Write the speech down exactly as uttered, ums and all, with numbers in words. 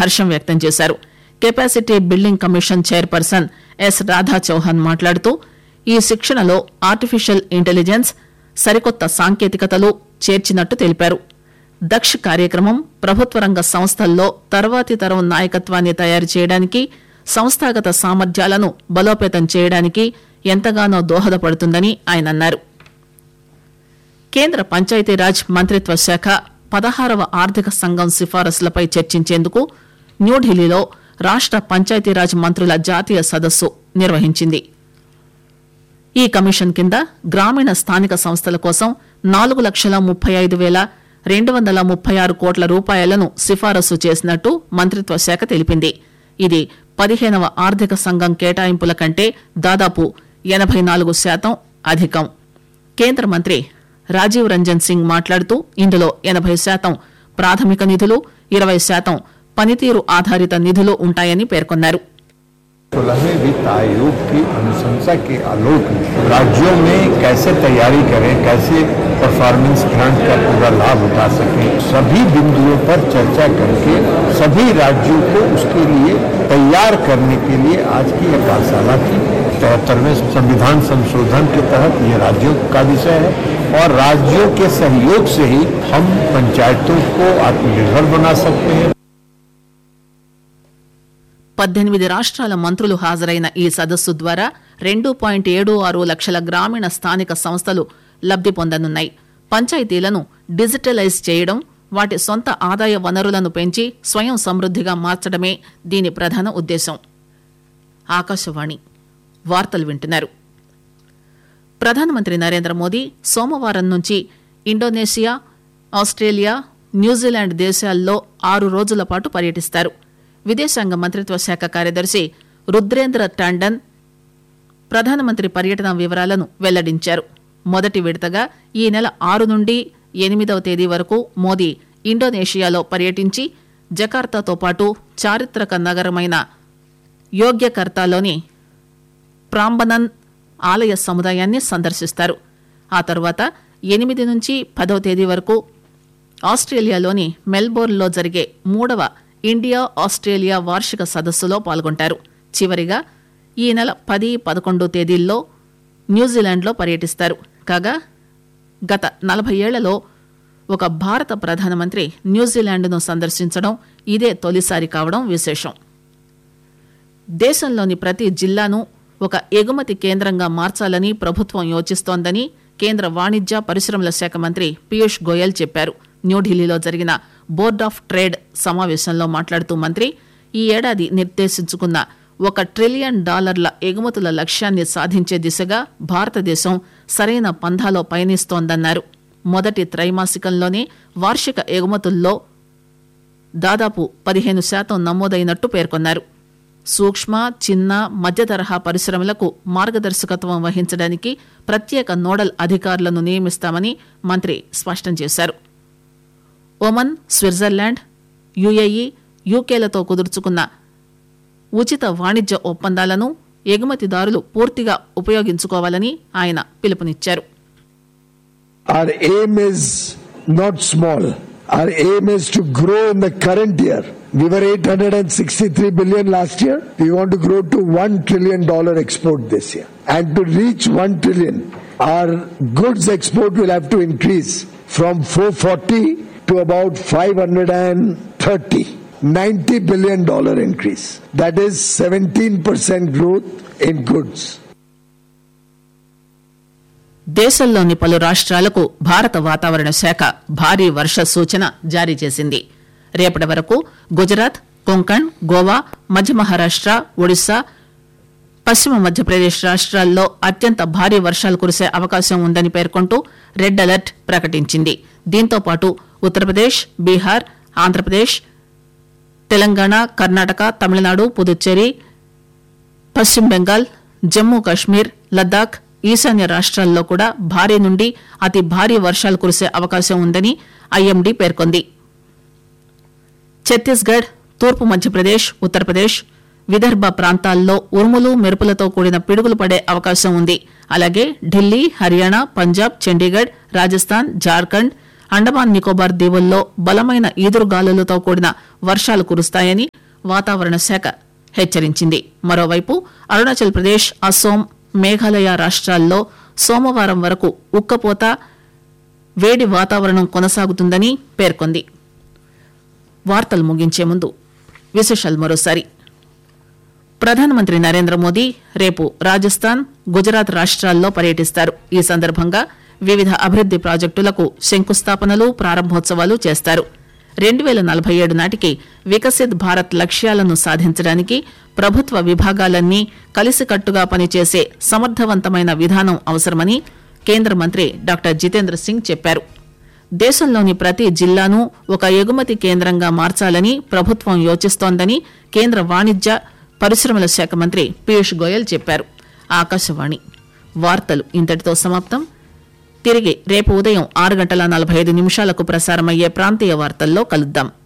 హర్షం వ్యక్తం చేశారు. Capacity building commission chairperson yes Radha Chauhan మాట్లాడుతూ ఈ శిక్షణలో ఆర్టిఫిషియల్ ఇంటెలిజెన్స్, సరికొత్త సాంకేతికతలు చేర్చినట్టు తెలిపారు. దక్ష్ కార్యక్రమం ప్రభుత్వ రంగ సంస్థల్లో తర్వాతి తరం నాయకత్వాన్ని తయారు చేయడానికి, సంస్థాగత సామర్థ్యాలను బలోపేతం చేయడానికి ఎంతగానో దోహదపడుతుందని ఆయన అన్నారు. కేంద్ర పంచాయతీరాజ్ మంత్రిత్వ శాఖ పదహారవ ఆర్థిక సంఘం సిఫారసులపై చర్చించేందుకు న్యూఢిల్లీలో రాష్ట పంచాయతీరాజ్ మంత్రుల జాతీయ సదస్సు నిర్వహించింది. ఈ కమిషన్ కింద గ్రామీణ స్థానిక సంస్థల కోసం నాలుగు లక్షల ముప్పై ఐదు వేల రెండు వందల ముప్పై ఆరు కోట్ల రూపాయలను సిఫారసు చేసినట్టు మంత్రిత్వ శాఖ తెలిపింది. ఇది పదిహేనవ ఆర్థిక సంఘం కేటాయింపుల కంటే దాదాపు ఎనబై నాలుగు శాతం అధికం. కేంద్ర మంత్రి రాజీవ్ రంజన్ సింగ్ మాట్లాడుతూ ఇందులో ఎనబై శాతం ప్రాథమిక నిధులు, ఇరవై శాతం పనితీరు ఆధారిత నిధులు ఉంటాయని పేర్కొన్నారు. सोलहवें वित्त आयोग की अनुशंसा के आलोक में राज्यों में कैसे तैयारी करें, कैसे परफॉर्मेंस ग्रांट का पूरा लाभ उठा सकें, सभी बिंदुओं पर चर्चा करके सभी राज्यों को उसके लिए तैयार करने के लिए आज की यह कार्यशाला की तिहत्तरवें संविधान संशोधन के तहत ये राज्यों का विषय है और राज्यों के सहयोग से ही हम पंचायतों को आत्मनिर्भर बना सकते हैं. పద్దెనిమిది రాష్ట్రాల మంత్రులు హాజరైన ఈ సదస్సు ద్వారా రెండు పాయింట్ ఏడు ఆరు లక్షల గ్రామీణ స్థానిక సంస్థలు లబ్ది పొందనున్నాయి. పంచాయతీలను డిజిటలైజ్ చేయడం, వాటి సొంత ఆదాయ వనరులను పెంచి స్వయం సమృద్దిగా మార్చడమే దీని ప్రధాన ఉద్దేశం. ఆకాశవాణి వార్తలు వింటున్నారు. ప్రధానమంత్రి నరేంద్ర మోదీ సోమవారం నుంచి ఇండోనేషియా, ఆస్ట్రేలియా, న్యూజిలాండ్ దేశాల్లో ఆరు రోజుల పాటు పర్యటిస్తారు. విదేశాంగ మంత్రిత్వ శాఖ కార్యదర్శి రుద్రేంద్ర టాండన్ ప్రధానమంత్రి పర్యటన వివరాలను వెల్లడించారు. మొదటి విడతగా ఈ నెల ఆరు నుండి ఎనిమిదవ తేదీ వరకు మోదీ ఇండోనేషియాలో పర్యటించి జకార్తాతో పాటు చారిత్రక నగరమైన యోగ్యకర్తాలోని ప్రాంబనన్ ఆలయ సముదాయాన్ని సందర్శిస్తారు. ఆ తర్వాత ఎనిమిది నుంచి పదవ తేదీ వరకు ఆస్ట్రేలియాలోని మెల్బోర్న్లో జరిగే మూడవ ఇండియా ఆస్ట్రేలియా వార్షిక సదస్సులో పాల్గొంటారు. చివరిగా ఈ నెల పది పదకొండు తేదీల్లో న్యూజిలాండ్లో పర్యటిస్తారు. కాగా గత నలభై ఏళ్లలో ఒక భారత ప్రధానమంత్రి న్యూజిలాండ్ను సందర్శించడం ఇదే తొలిసారి కావడం విశేషం. దేశంలోని ప్రతి జిల్లాను ఒక ఎగుమతి కేంద్రంగా మార్చాలని ప్రభుత్వం యోచిస్తోందని కేంద్ర వాణిజ్య పరిశ్రమల శాఖ మంత్రి పీయూష్ గోయల్ చెప్పారు. న్యూఢిల్లీలో జరిగిన బోర్డ్ ఆఫ్ ట్రేడ్ సమావేశంలో మాట్లాడుతూ మంత్రి ఈ ఏడాది నిర్దేశించుకున్న ఒక ట్రిలియన్ డాలర్ల ఎగుమతుల లక్ష్యాన్ని సాధించే దిశగా భారతదేశం సరైన పంథాలో పయనిస్తోందన్నారు. మొదటి త్రైమాసికంలోనే వార్షిక ఎగుమతుల్లో దాదాపు పదిహేను శాతం నమోదైనట్టు పేర్కొన్నారు. సూక్ష్మ, చిన్న, మధ్య తరహా పరిశ్రమలకు మార్గదర్శకత్వం వహించడానికి ప్రత్యేక నోడల్ అధికారులను నియమిస్తామని మంత్రి స్పష్టం చేశారు. ఒమన్, స్విట్జర్లాండ్, యుఏఈ, యూకేలతో కుదుర్చుకున్న ఉచిత వాణిజ్య ఒప్పందాలను ఎగుమతిదారులు పూర్తిగా ఉపయోగించుకోవాలని ఆయన పిలుపునిచ్చారు. Our aim is not small. Our aim is to grow in the current year. We were eight hundred sixty-three billion last year. We want to grow to one trillion dollar export this year. And to reach one trillion, our goods export will have to increase from four hundred forty to about five hundred thirty. ninety billion dollar increase. That is seventeen percent growth in goods. దేశంలోని పలు రాష్ట్రాలకు భారత వాతావరణ శాఖ భారీ వర్ష సూచన జారీ చేసింది. రేపటి వరకు గుజరాత్, కొంకణ్, గోవా, మధ్య మహారాష్ట, ఒడిశా, పశ్చిమ మధ్యప్రదేశ్ రాష్ట్రాల్లో అత్యంత భారీ వర్షాలు కురిసే అవకాశం ఉందని పేర్కొంటూ రెడ్ అలర్ట్ ప్రకటించింది. దీంతో పాటు ఉత్తరప్రదేశ్, బీహార్, ఆంధ్రప్రదేశ్, తెలంగాణ, కర్ణాటక, తమిళనాడు, పుదుచ్చేరి, పశ్చిమ బెంగాల్, జమ్మూ కశ్మీర్, లద్దాఖ్, ఈశాన్య రాష్ట్రాల్లో కూడా భారీ నుండి అతి భారీ వర్షాలు కురిసే అవకాశం ఉందని ఐఎండీ పేర్కొంది. ఛత్తీస్గఢ్, తూర్పు మధ్యప్రదేశ్, ఉత్తరప్రదేశ్, విదర్భ ప్రాంతాల్లో ఉరుములు, మెరుపులతో కూడిన పిడుగులు పడే అవకాశం ఉంది. అలాగే ఢిల్లీ, హర్యానా, పంజాబ్, చండీగఢ్, రాజస్థాన్, జార్ఖండ్, అండమాన్ నికోబార్ దీవుల్లో బలమైన ఈదురుగాలులతో కూడిన వర్షాలు కురుస్తాయని వాతావరణ శాఖ హెచ్చరించింది. మరోవైపు అరుణాచల్ ప్రదేశ్, అస్సోం, మేఘాలయ రాష్ట్రాల్లో సోమవారం వరకు ఉక్కపోత, వేడి వాతావరణం కొనసాగుతుందని పేర్కొంది. వార్తలు ముగించే ముందు విశేషాలు మరోసారి. ప్రధానమంత్రి నరేంద్ర మోదీ రేపు రాజస్థాన్, గుజరాత్ రాష్ట్రాల్లో పర్యటిస్తారు. ఈ సందర్భంగా వివిధ అభివృద్ది ప్రాజెక్టులకు శంకుస్థాపనలు, ప్రారంభోత్సవాలు చేస్తారు. రెండు పేల నలభై ఏడు నాటికి వికసిత్ భారత్ లక్ష్యాలను సాధించడానికి ప్రభుత్వ విభాగాలన్నీ కలిసికట్టుగా పనిచేసే సమర్థవంతమైన విధానం అవసరమని కేంద్ర మంత్రి డాక్టర్ జితేంద్ర సింగ్ చెప్పారు. దేశంలోని ప్రతి జిల్లాను ఒక ఎగుమతి కేంద్రంగా మార్చాలని ప్రభుత్వం యోచిస్తోందని కేంద్ర వాణిజ్య పరిశ్రమల శాఖ మంత్రి పీయూష్ గోయల్ చెప్పారు. ఆకాశవాణి వార్తలు ఇంతటితో సమాప్తం. తిరిగి రేపు ఉదయం ఆరు గంటల నలభై ఐదు నిమిషాలకు ప్రసారమయ్యే ప్రాంతీయ వార్తల్లో కలుద్దాం.